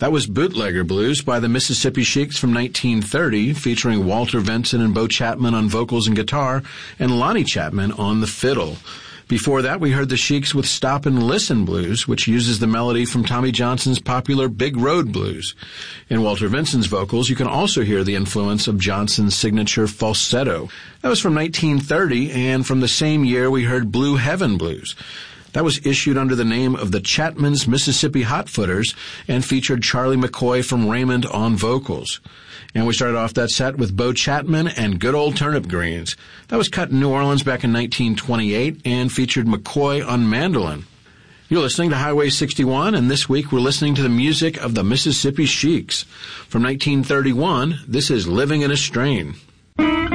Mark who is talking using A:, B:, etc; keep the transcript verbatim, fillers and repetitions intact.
A: That was Bootlegger Blues by the Mississippi Sheiks from nineteen thirty, featuring Walter Vinson and Bo Chapman on vocals and guitar, and Lonnie Chapman on the fiddle. Before that, we heard the Sheiks with Stop and Listen Blues, which uses the melody from Tommy Johnson's popular Big Road Blues. In Walter Vinson's vocals, you can also hear the influence of Johnson's signature falsetto. That was from nineteen thirty, and from the same year, we heard Blue Heaven Blues. That was issued under the name of the Chapman's Mississippi Hotfooters and featured Charlie McCoy from Raymond on vocals. And we started off that set with Bo Chapman and Good Old Turnip Greens. That was cut in New Orleans back in nineteen twenty-eight and featured McCoy on mandolin. You're listening to Highway sixty-one, and this week we're listening to the music of the Mississippi Sheiks. From nineteen thirty-one, this is Living in a Strain.